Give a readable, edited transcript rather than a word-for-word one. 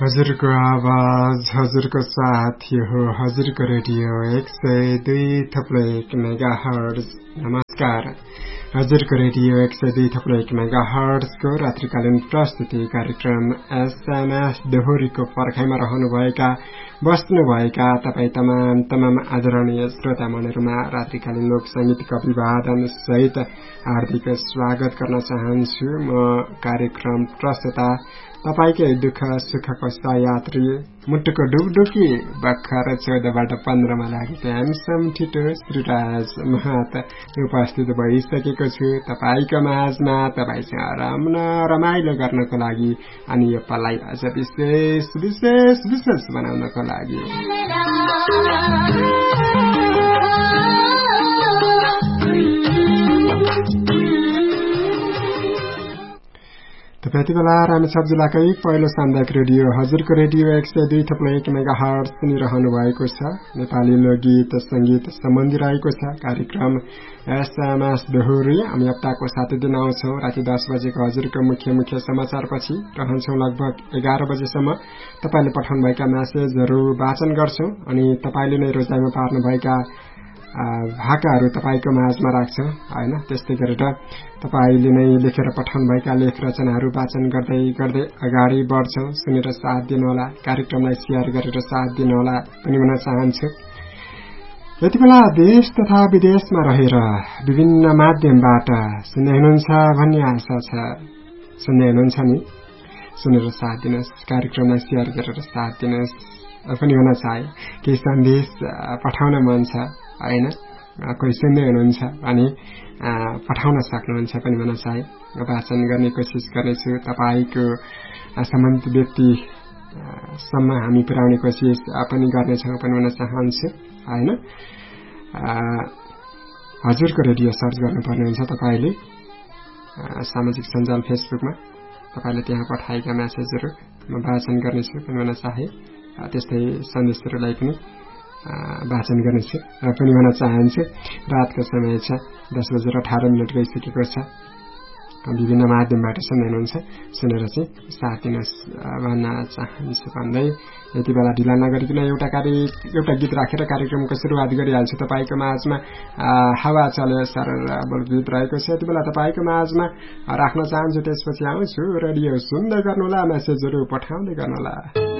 हजुरको आवाज हजुरको साथी हो हजुरको रेडियो 102.1 मेगाहर्ज। नमस्कार, हजुरको रेडियो 102.1 मेगाहर्जको रात्रिकालीन प्रस्तुति कार्यक्रम एसएमएस दोहोरीको पर्खाइमा रहनुभएका बस्नुभएका तपाईँ तमाम आदरणीय श्रोता मनहरूमा रात्रिकालीन लोक संगीतको अभिवादन सहित हार्दिक स्वागत गर्न चाहन्छु। म कार्यक्रम प्रस्तुता तपाईकै दुःख सुखको सहयात्री मुटुको डुबडुकी भर्खर 14बाट 15 मा लागेको ह्यान्डसम ठिटो श्रीराज महत उपस्थित भइसकेको छु तपाईको माझमा, तपाईसँग रमाइलो गर्नको लागि अनि यो पललाई अझ विशेष बनाउनको लागि। यति बेला रामेछाप जिल्लाकै पहिलो सामुदायिक रेडियो हजुरको रेडियो 102.1 मेगाहर्ज सुनिरहनु भएको छ। नेपाली लोकगीत संगीत सम्बन्धी रहेको छ कार्यक्रम एसएमएस दोहोरी। हामी हप्ताको 7 दिन आउँछौं। राति 10 बजेको हजुरको मुख्य समाचारपछि रहन्छौं लगभग 11 बजेसम्म। तपाईले पठाउनुभएका मेसेजहरू वाचन गर्छौं अनि तपाईले नै रोजाइमा पार्नुभएका भाकाहरू तपाईको माझमा राख्छौं हैन। त्यस्तै गरेर तपाईले नै लेखेर पठाउनुभएका लेख रचनाहरू वाचन गर्दै गर्दै अगाडि बढ्छौं। सुनेर साथ दिनुहोला, कार्यक्रमलाई शेयर गरेर साथ दिनुहोला पनि भन्न चाहन्छु। यति बेला देश तथा विदेशमा रहेर विभिन्न माध्यमबाट सुन्दै हुनुहुन्छ भन्ने आशा छ। सुन्दै हुनुहुन्छ नि? सुनेर साथ दिनुहोस्, कार्यक्रमलाई शेयर गरेर साथ दिनुहोस् पनि भन्न चाहे। केही सन्देश पठाउन मन छ हैन, कोही सुन्दै हुनुहुन्छ भने पठाउन सक्नुहुन्छ पनि भन्न चाहे। वाचन गर्ने कोसिस गर्नेछु। तपाईको सम्बन्धित व्यक्ति सम्म हामी पुर्याउने कोसिस पनि गर्नेछौँ पनि भन्न चाहन्छु हैन। हजुरको रेडियो सर्च गर्नुपर्ने हुन्छ तपाईले सामाजिक सञ्जाल फेसबुकमा। तपाईले त्यहाँ पठाएका मेसेजहरू म वाचन गर्नेछु पनि भन्न चाहे। त्यस्तै सन्देशहरूलाई पनि वाचन गर्नेछु पनि भन्न चाहन्छु। रातको समय छ, 10:18 गइसकेको छ। विभिन्न माध्यमबाट सुन्दै हुनुहुन्छ, सुनेर चाहिँ साथ दिन भन्न चाहन्छु भन्दै यति बेला ढिला नगरिकन एउटा गीत राखेर कार्यक्रमको सुरुवात गरिहाल्छु। तपाईको माझमा हावा चले सरर गीत रहेको छ, यति बेला तपाईको माझमा राख्न चाहन्छु। त्यसपछि आउँछु। रेडियो सुन्दै गर्नुहोला, मेसेजहरू पठाउँदै गर्नुहोला।